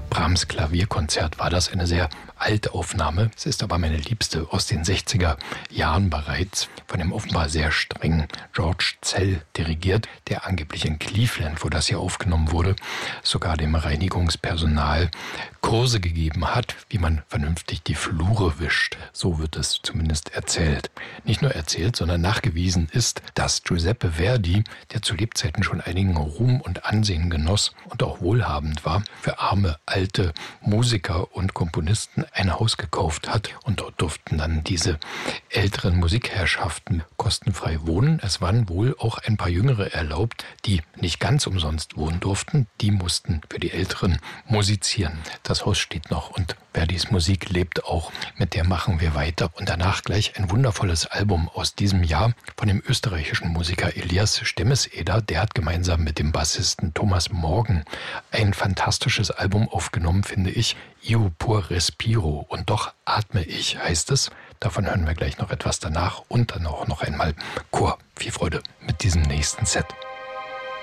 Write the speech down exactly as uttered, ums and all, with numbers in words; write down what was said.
Brahms Klavierkonzert war das, eine sehr alte Aufnahme. Es ist aber meine liebste aus den sechziger Jahren bereits, von dem offenbar sehr strengen George Szell dirigiert, der angeblich in Cleveland, wo das hier aufgenommen wurde, sogar dem Reinigungspersonal Kurse gegeben hat, wie man vernünftig die Flure wischt. So wird es zumindest erzählt. Nicht nur erzählt, sondern nachgewiesen ist, dass Giuseppe Verdi, der zu Lebzeiten schon einigen Ruhm und Ansehen genoss und auch wohlhabend war, für arme, alte Musiker und Komponisten ein Haus gekauft hat. Und dort durften dann diese älteren Musikherrschaften kostenfrei wohnen. Es waren wohl auch ein paar Jüngere erlaubt, die nicht ganz umsonst wohnen durften. Die mussten für die Älteren musizieren. Das Haus steht noch und Verdis Musik lebt auch. Mit der machen wir weiter. Und danach gleich ein wundervolles Album aus diesem Jahr von dem österreichischen Musiker Elias Stemmeseder. Der hat gemeinsam mit dem Bassisten Thomas Morgen ein fantastisches Album aufgenommen, finde ich. Io pur respiro. Und doch atme ich, heißt es. Davon hören wir gleich noch etwas danach und dann auch noch einmal Chor. Viel Freude mit diesem nächsten Set.